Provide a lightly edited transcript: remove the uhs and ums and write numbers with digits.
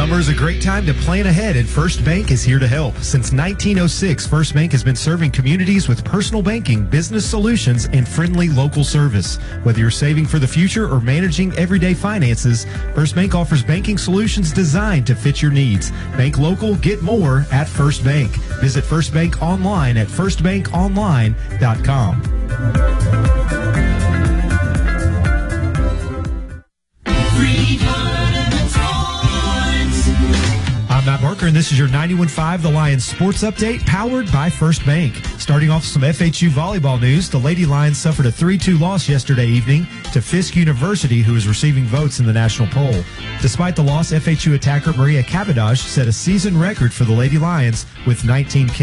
Summer is a great time to plan ahead, and First Bank is here to help. Since 1906, First Bank has been serving communities with personal banking, business solutions, and friendly local service. Whether you're saving for the future or managing everyday finances, First Bank offers banking solutions designed to fit your needs. Bank local, get more at First Bank. Visit First Bank online at firstbankonline.com. I'm Matt Barker, and this is your 91.5 The Lions Sports Update, powered by First Bank. Starting off some FHU volleyball news, the Lady Lions suffered a 3-2 loss yesterday evening to Fisk University, who is receiving votes in the national poll. Despite the loss, FHU attacker Maria Cabotage set a season record for the Lady Lions with 19 kills.